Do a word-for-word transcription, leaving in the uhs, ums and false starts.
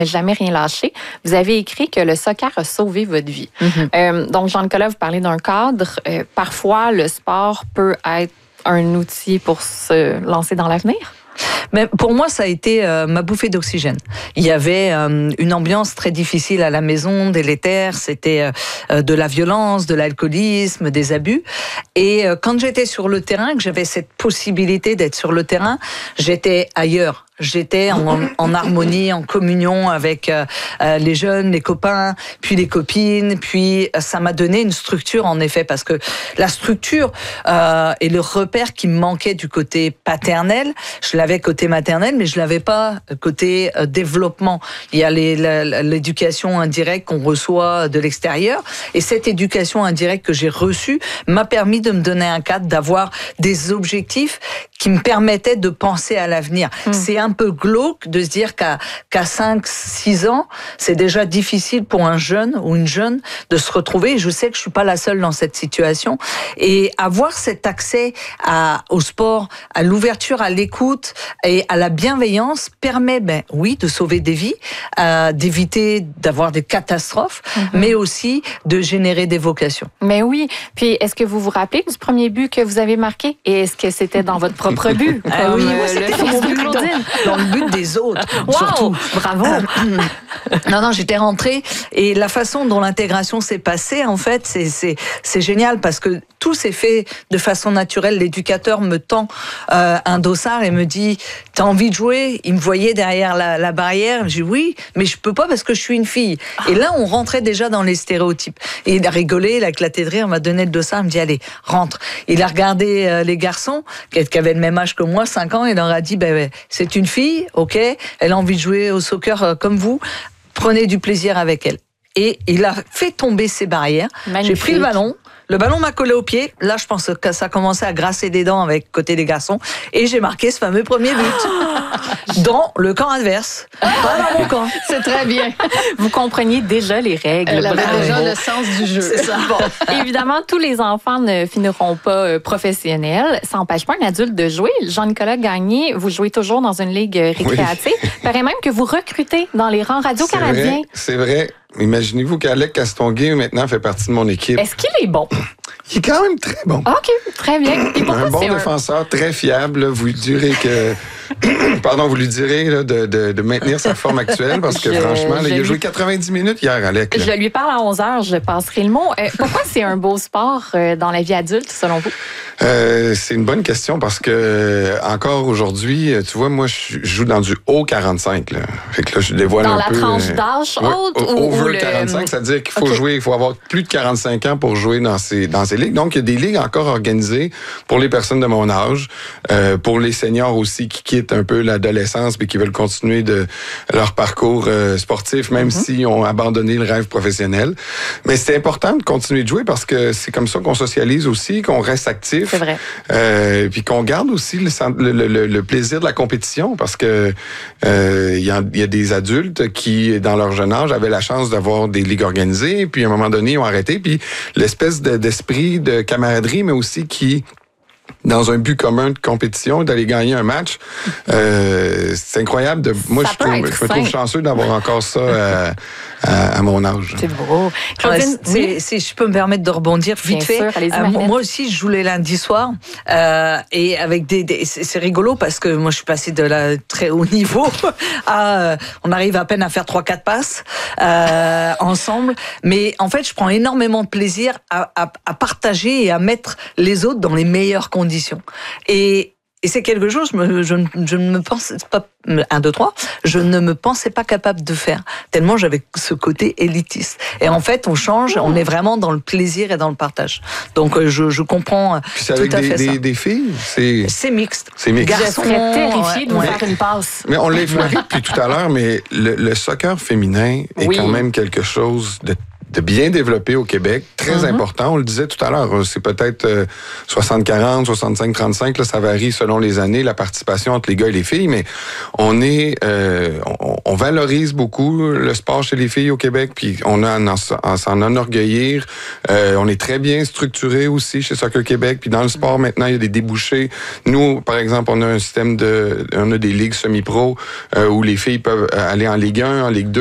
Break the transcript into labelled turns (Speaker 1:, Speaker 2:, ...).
Speaker 1: jamais rien lâché. Vous avez écrit que le soccer a sauvé votre vie. Mm-hmm. Euh, donc, Jean-Nicolas, vous parlez d'un cadre. Euh, parfois, le sport peut être un outil pour se lancer dans l'avenir?
Speaker 2: Mais pour moi, ça a été euh, ma bouffée d'oxygène. Il y avait euh, une ambiance très difficile à la maison, délétère. C'était euh, de la violence, de l'alcoolisme, des abus. Et euh, quand j'étais sur le terrain, que j'avais cette possibilité d'être sur le terrain, j'étais ailleurs. J'étais en, en harmonie, en communion avec euh, les jeunes, les copains, puis les copines. Puis ça m'a donné une structure, en effet, parce que la structure euh, et le repère qui me manquait du côté paternel, je l'avais côté maternel, mais je l'avais pas côté euh, développement. Il y a les, la, l'éducation indirecte qu'on reçoit de l'extérieur, et cette éducation indirecte que j'ai reçue m'a permis de me donner un cadre, d'avoir des objectifs qui me permettaient de penser à l'avenir. Mmh. C'est un peu glauque de se dire qu'à, qu'à cinq six ans, c'est déjà difficile pour un jeune ou une jeune de se retrouver. Je sais que je suis pas la seule dans cette situation. Et avoir cet accès à, au sport, à l'ouverture, à l'écoute et à la bienveillance permet, ben oui, de sauver des vies, euh, d'éviter d'avoir des catastrophes, mmh. mais aussi de générer des vocations.
Speaker 1: Mais oui. Puis, est-ce que vous vous rappelez du premier but que vous avez marqué? Et est-ce que c'était dans votre propre but?
Speaker 2: Ah oui, moi, c'était
Speaker 1: le
Speaker 2: mon but, dans, dans le but des autres.
Speaker 1: Wow,
Speaker 2: surtout.
Speaker 1: Bravo.
Speaker 2: Euh, non, non, j'étais rentrée et la façon dont l'intégration s'est passée, en fait, c'est, c'est, c'est génial parce que tout s'est fait de façon naturelle. L'éducateur me tend euh, un dossard et me dit « T'as envie de jouer ?» Il me voyait derrière la, la barrière. Je dis « Oui, mais je peux pas parce que je suis une fille. » Et là, on rentrait déjà dans les stéréotypes. Et il a rigolé, il a éclaté de rire, il m'a donné le dossard, il me dit « Allez, rentre. » Il a regardé euh, les garçons qui avaient le même âge que moi, cinq ans, et il leur a dit ben, ben, c'est une fille, ok, elle a envie de jouer au soccer euh, comme vous, prenez du plaisir avec elle. Et il a fait tomber ses barrières. Magnifique. J'ai pris le ballon. Le ballon m'a collé au pied. Là, je pense que ça commençait à grasser des dents avec côté des garçons. Et j'ai marqué ce fameux premier but dans le camp adverse. Pas dans mon camp.
Speaker 1: C'est très bien. Vous compreniez déjà les règles.
Speaker 3: Elle avait déjà le sens du jeu.
Speaker 2: C'est ça. Bon.
Speaker 1: Évidemment, tous les enfants ne finiront pas professionnels. Ça n'empêche pas un adulte de jouer. Jean-Nicolas Gagné, vous jouez toujours dans une ligue récréative. Oui. Paraît même que vous recrutez dans les rangs radio-canadiens.
Speaker 4: C'est vrai. C'est vrai. Imaginez-vous qu'Alec Castonguay, maintenant, fait partie de mon équipe.
Speaker 1: Est-ce qu'il est bon?
Speaker 4: Il est quand même très bon.
Speaker 1: OK, très bien. Et
Speaker 4: un bon
Speaker 1: c'est
Speaker 4: défenseur,
Speaker 1: un...
Speaker 4: très fiable. Vous lui direz que... Pardon, vous lui direz là, de, de, de maintenir sa forme actuelle parce que je, franchement, là, il a lui... joué quatre-vingt-dix minutes hier, Alec. Là.
Speaker 1: Je lui parle à onze heures, je passerai le mot. Euh, pourquoi c'est un beau sport euh, dans la vie adulte, selon vous?
Speaker 4: Euh, c'est une bonne question parce que encore aujourd'hui, tu vois, moi, je joue dans du haut quarante-cinq. Là. Fait que là, je dévoile
Speaker 1: dans
Speaker 4: un
Speaker 1: peu...
Speaker 4: Dans
Speaker 1: la tranche d'âge
Speaker 4: ouais,
Speaker 1: haute?
Speaker 4: Ou,
Speaker 1: ou,
Speaker 4: over
Speaker 1: ou le...
Speaker 4: quarante-cinq, c'est-à-dire qu'il faut
Speaker 1: okay.
Speaker 4: jouer, il faut avoir plus de quarante-cinq ans pour jouer dans ces, dans ces ligues. Donc, il y a des ligues encore organisées pour les personnes de mon âge, euh, pour les seniors aussi qui quittent un peu l'adolescence et qui veulent continuer de leur parcours euh, sportif, même mm-hmm. s'ils ont abandonné le rêve professionnel. Mais c'est important de continuer de jouer parce que c'est comme ça qu'on socialise aussi, qu'on reste actif.
Speaker 1: C'est vrai.
Speaker 4: Euh, puis qu'on garde aussi le, le, le, le plaisir de la compétition parce que euh, il y, a, y a des adultes qui, dans leur jeune âge, avaient la chance d'avoir des ligues organisées, puis à un moment donné, ils ont arrêté. Puis l'espèce de, d'esprit de camaraderie, mais aussi qui... dans un but commun de compétition, d'aller gagner un match. Euh, c'est incroyable. De, moi, je, trouve, je me trouve chanceux d'avoir encore ça à, à, à mon âge.
Speaker 1: C'est beau.
Speaker 2: Claudine, oui. Si je peux me permettre de rebondir vite
Speaker 1: Bien
Speaker 2: fait.
Speaker 1: Sûr,
Speaker 2: euh, moi aussi, je joue les lundis soirs. Euh, et avec des, des c'est, c'est rigolo parce que moi, je suis passée de la très haut niveau à... Euh, on arrive à peine à faire trois quatre passes euh, ensemble. Mais en fait, je prends énormément de plaisir à, à, à partager et à mettre les autres dans les meilleures conditions. Et, et c'est quelque chose, je, me, je, je ne me pense pas, un, deux, trois, je ne me pensais pas capable de faire, tellement j'avais ce côté élitiste. Et en fait, on change, on est vraiment dans le plaisir et dans le partage. Donc, je, je comprends
Speaker 4: Puis c'est
Speaker 2: tout
Speaker 4: avec
Speaker 2: à
Speaker 4: des,
Speaker 2: fait
Speaker 4: des,
Speaker 2: ça.
Speaker 4: des filles? C'est,
Speaker 2: c'est mixte.
Speaker 4: C'est mixte.
Speaker 1: Garçons, je serais terrifiée de vous
Speaker 2: ouais.
Speaker 1: faire une passe.
Speaker 4: Mais on l'a effleuré depuis tout à l'heure, mais le, le soccer féminin est
Speaker 1: oui.
Speaker 4: quand même quelque chose de de bien développer au Québec, très mm-hmm. important. On le disait tout à l'heure, c'est peut-être euh, soixante quarante, soixante-cinq trente-cinq, là, ça varie selon les années, la participation entre les gars et les filles, mais on est, euh, on, on valorise beaucoup le sport chez les filles au Québec, puis on a à s'en enorgueillir. Euh, on est très bien structuré aussi chez Soccer Québec, puis dans le sport maintenant, il y a des débouchés. Nous, par exemple, on a un système de, on a des ligues semi-pro euh, où les filles peuvent aller en Ligue un, en Ligue deux.